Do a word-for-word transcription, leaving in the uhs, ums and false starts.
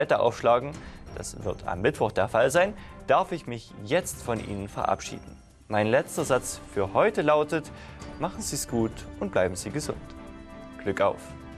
Wetter aufschlagen, das wird am Mittwoch der Fall sein, darf ich mich jetzt von Ihnen verabschieden. Mein letzter Satz für heute lautet: Machen Sie es gut und bleiben Sie gesund. Glück auf!